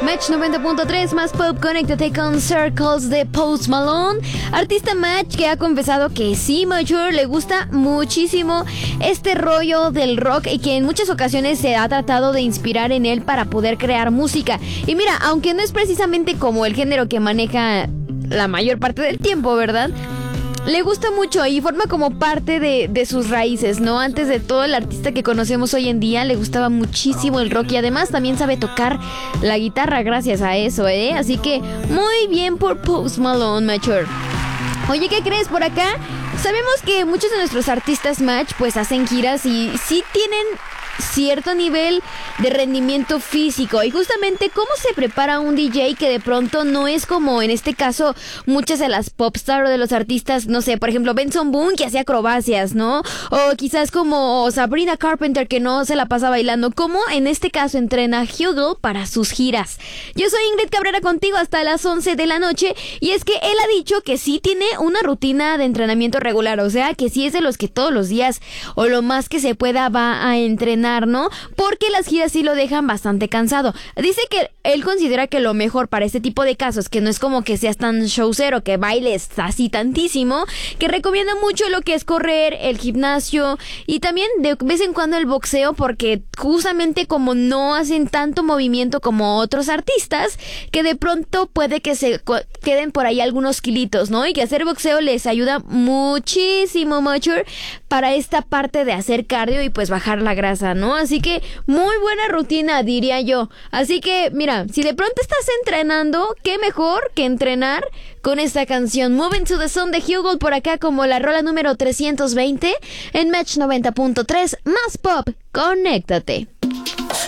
Match 90.3 más pop, conéctate con Circles de Post Malone. Artista Match que ha confesado que sí, Mature, le gusta muchísimo este rollo del rock y que en muchas ocasiones se ha tratado de inspirar en él para poder crear música. Y mira, aunque no es precisamente como el género que maneja la mayor parte del tiempo, ¿verdad? Le gusta mucho y forma como parte de sus raíces, ¿no? Antes de todo, el artista que conocemos hoy en día le gustaba muchísimo el rock y además también sabe tocar la guitarra gracias a eso, ¿eh? Así que muy bien por Post Malone, Mature. Oye, ¿qué crees por acá? Sabemos que muchos de nuestros artistas Match pues hacen giras y sí tienen cierto nivel de rendimiento físico. Y justamente cómo se prepara un DJ que de pronto no es como en este caso muchas de las popstars o de los artistas, no sé, por ejemplo Benson Boone que hacía acrobacias, ¿no? O quizás como Sabrina Carpenter que no se la pasa bailando. ¿Cómo en este caso entrena Hugo para sus giras? Yo soy Ingrid Cabrera contigo hasta las 11 de la noche y es que él ha dicho que sí tiene una rutina de entrenamiento regular, o sea que sí es de los que todos los días o lo más que se pueda va a entrenar, ¿no? Porque las giras sí lo dejan bastante cansado. Dice que él considera que lo mejor para este tipo de casos, que no es como que seas tan showcero, que bailes así tantísimo, que recomienda mucho lo que es correr, el gimnasio y también de vez en cuando el boxeo, porque justamente como no hacen tanto movimiento como otros artistas, que de pronto puede que se queden por ahí algunos kilitos, ¿no? Y que hacer boxeo les ayuda muchísimo, Mature, para esta parte de hacer cardio y pues bajar la grasa, ¿no? Así que muy buena rutina, diría yo. Así que, mira, si de pronto estás entrenando, qué mejor que entrenar con esta canción Moving to the Sun de Hugo por acá como la rola número 320 en Match 90.3 más pop. Conéctate.